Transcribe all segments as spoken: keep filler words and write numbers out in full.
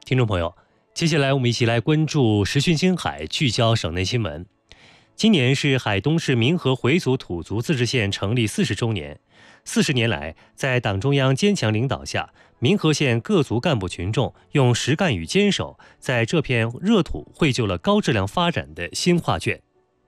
听众朋友，接下来我们一起来关注时讯星海，聚焦省内新闻。今年是海东市民和回族土族自治县成立四十周年。四十年来，在党中央坚强领导下，民和县各族干部群众用实干与坚守，在这片热土绘就了高质量发展的新画卷。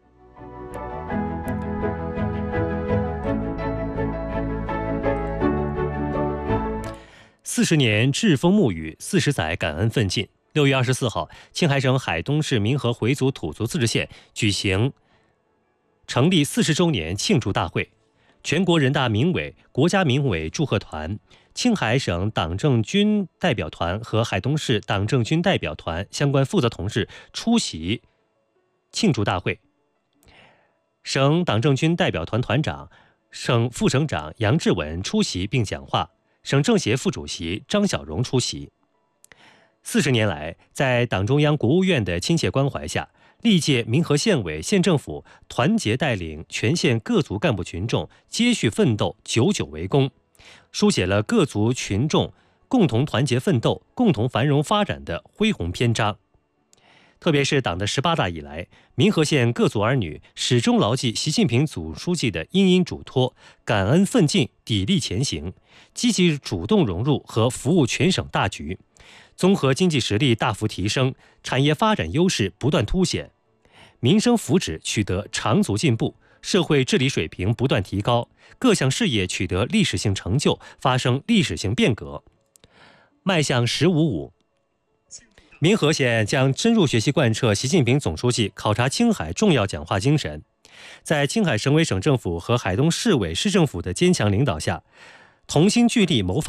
四十年栉风沐雨，四十载感恩奋进。六月二十四号，青海省海东市民和回族土族自治县举行成立四十周年庆祝大会。全国人大民委、国家民委祝贺团、青海省党政军代表团和海东市党政军代表团相关负责同志出席庆祝大会。省党政军代表团团长、省副省长杨志文出席并讲话。省政协副主席张小荣出席。四十年来，在党中央、国务院的亲切关怀下，历届民和县委、县政府团结带领全县各族干部群众接续奋斗，久久为功，书写了各族群众共同团结奋斗、共同繁荣发展的恢宏篇章。特别是党的十八大以来，民和县各族儿女始终牢记习近平总书记的殷殷嘱托，感恩奋进，砥砺前行，积极主动融入和服务全省大局，综合经济实力大幅提升，产业发展优势不断凸显，民生福祉取得长足进步，社会治理水平不断提高，各项事业取得历史性成就，发生历史性变革。迈向“十五五”。民和县将深入学习贯彻习近平总书记考察青海重要讲话精神，在青海省委省政府和海东市委市政府的坚强领导下，同心聚力谋发